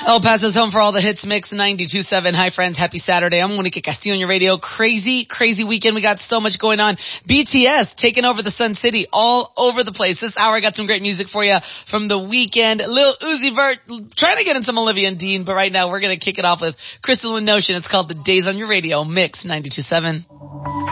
El Paso's home for all the hits, Mix 92.7. Hi friends, happy Saturday. I'm Monique Castillo on your radio. Crazy weekend. We got so much going on. BTS taking over the Sun City all over the place. This hour I got some great music for you from the weekend. Lil Uzi Vert trying to get in some Olivia and Dean, but right now we're going to kick it off with Crystal and Notion. It's called The Days on Your Radio, Mix 92.7.